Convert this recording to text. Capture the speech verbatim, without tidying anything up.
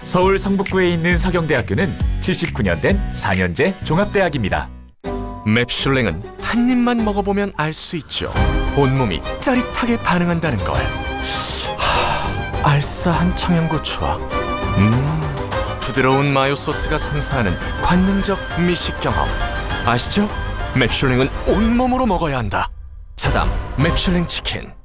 서울 성북구에 있는 서경대학교는 칠십구 년 된 사 년제 종합대학입니다. 맵슐랭은 한 입만 먹어보면 알 수 있죠. 온몸이 짜릿하게 반응한다는 걸. 하, 알싸한 청양고추와 음, 부드러운 마요 소스가 선사하는 관능적 미식 경험. 아시죠? 맵슐랭은 온몸으로 먹어야 한다. 차담 맵슐랭 치킨.